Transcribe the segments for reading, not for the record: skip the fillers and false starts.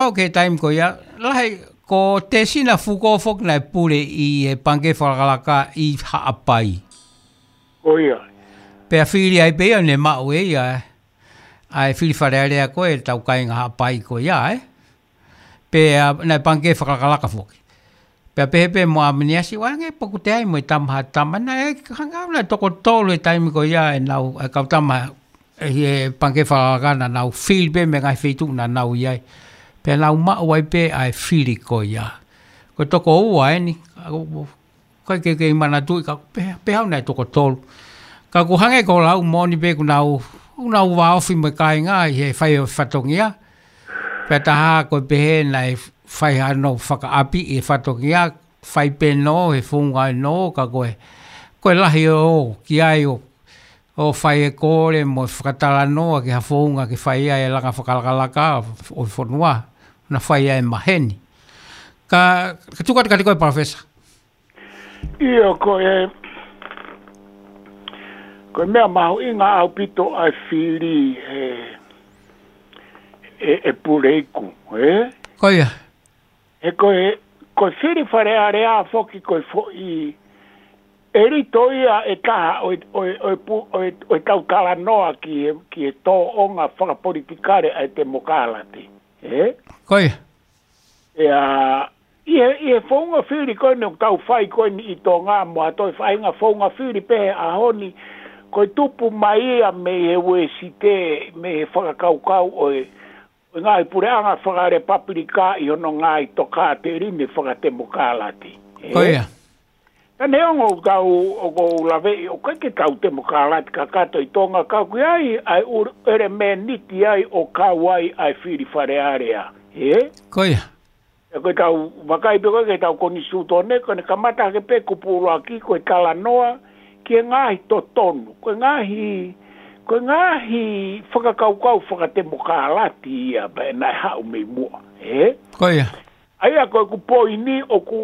kau ke time ko ya lahi ko te sina fuko fok na pule I pange whakalaka I haapai. Oia. Pea whiri ai pea ne mau e ia. Ai whiri wharearea ko e tau kai ngā haapai ko ia e. Pea na pange whakalaka fok. Pea pepe mo aminiasi wange poku te ai mo I tamha tamana e hangau na toko tolu e time ko ia e nau e kau tamha e pange whakalaka na nau whiri pe me ngai whitu na nau iai. Pea nau mau ai pe ai whiri ko ia. Ko toko ua e ni. Kai ke mana tui ka pe hau nei toko tolu. Ka ku hange ko lau moni pe ku nau waofi me kai ngā I he whai o whatongia. Pea taha ko pe he nei whai hano whakaapi I whatongia. Whai pe no he whunga no ka koe. Koe lahi o ki ai o whai e kore mo whakatala noa ki ha whunga ki whai ai langa whakalakalaka o whanua. Na whai ai maheni. Ka tukat kati koe professor. Ia koe mea mahu inga au pito ai whiri e pureiku, e? Koia. E koe whiri wharearea foki koe fo e rito ia e taha o tautala noa ki e tō onga whakapolitikare ai te mokalati, e? Koia. Ie whaunga whiri koe ne tau whai koe ni I tō ngā mua toi whainga whaunga whiri pehe a honi koe tupu mai ia me he ue si te me he whakakaukau o ngā I pureanga whakare papirika I hono ngā I toka te rime whakate mokalati. Koia. Tane ongo tau o lawe o kaike tau te mokalati ka kato I tonga kau kui ai ere me niti ai o kau ai whiri wharearea. E Koia. koe tau wakai pe koe ke tau koni sūtone, koe ne kamata ke pe kupuro aki, koe tala noa, ki e ngāhi to tonu, koe ngāhi whakakaukau whakate mokalati ia, bai nai hau mei mua, Koia. Aia koe ku poini,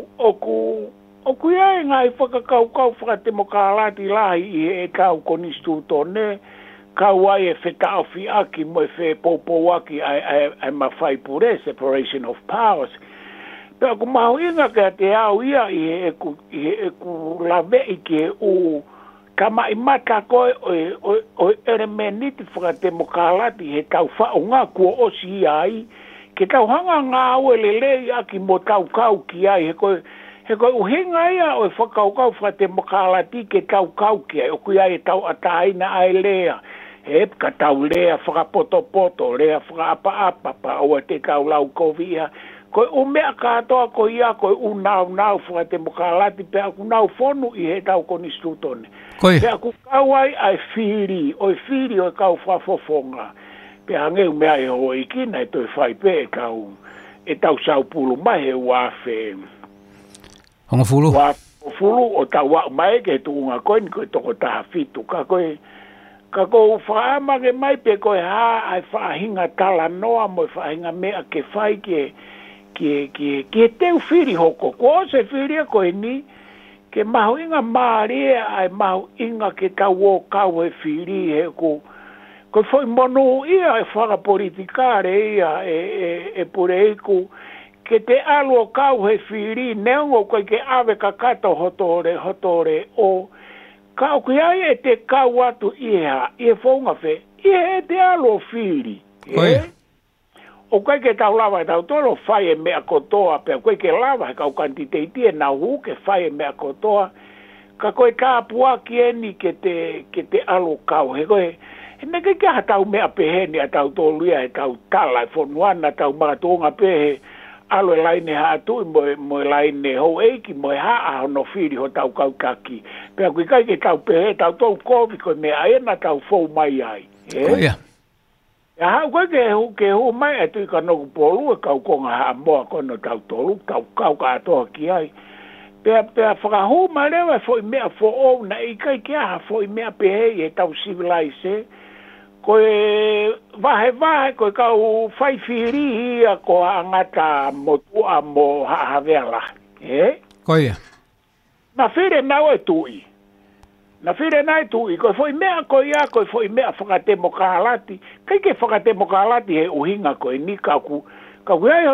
oku ia e ngāhi whakakaukau whakate mokalati lahi I e tau koni sūtone, kau ai e whetauwhi aki mo e whe popo aki ai mawhai pure, separation of powers. Pea ku mahu inga kia te au ia I e ku lawe I ke u kama I mata koe o ere me niti whakate mokalati he tau whaunga kua osi ai ke tau hanga ngā ue lelei aki mo tau kau ki ai he koe uhinga ia o e whakaukau whakate mokalati ke tau kau ki ai o kui ai e tau ataina ai lea he ka tau lea whakapoto lea whakaapa pa o te tau lau kovia koe o mea katoa ko ia koe u nau whakate mokalati pea ku nau fonu I he tau koni stutone. Pea ku kau ai whiri, o kau whafofonga. Pea ngeu mea e ho ikina e toi whai pe e tau saupulu mai he wafe. Honga fulu? Fulu o tau wau mai ke tuunga koe ni koe toko taha fitu. Ka koe whaamage mai pe koe ai whaahinga tala noa mo whaahinga mea ke whai ke teu whiri hoko. Ko se whiri a koe ni, ke mahu inga maaria ai mahu inga ke tau o kau he whiri he ko foi monu ia e whakapolitikare ia e pureiku ke te alo kau he whiri neongo koe ke awe kakato hotore o kau ki ai e te kau atu iha I e whaunga whe e te alo whiri. O koe ke tau lava e tau toro whai e mea kotoa, pea koe ke lava e kau kantiteitie nau hu ke whai e mea kotoa, ka koe tāpua ki eni ke te alo kau. He koe, he neke kia tau mea peheni a tau tōluia e tau tala e whonuana tau mātonga pehe alo e laine hātui mo e laine hou eiki mo e haa hono whiri ho tau kau kaki. Pea koe kai ke tau pehe tau tau kovi koe mea ena tau fou mai ai. Koia. Ya hau koe ke hu mai e tui ka noku polu e kau konga haa moa kono tau tolu, tau kau ka atoa ki ai. Pea whakahu mai rewa fo I mea fo ou na I kai kia ha fo I mea pehe e tau civilise. Koe vahe koe kau whai whiri hia ko angata motua mo hahavela. Koia. Na whire nau e tui. Na whire nai tui, koe foi mea koe ia, koe foi mea whakate mokalati. Kai ke whakate mokalati he uhinga koe ni kaku. Kaku ia